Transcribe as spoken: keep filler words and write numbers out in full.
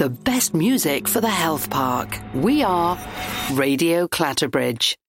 the best music for the health park. We are Radio Clatterbridge.